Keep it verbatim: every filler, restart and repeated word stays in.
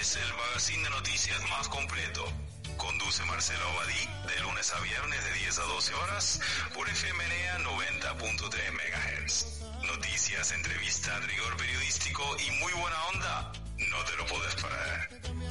es el magazine de noticias más completo. Conduce Marcelo Abadí de lunes a viernes de diez a doce horas por F M N A noventa punto tres megahertz. Noticias, entrevistas, rigor periodístico y muy buena onda. No te lo puedes perder.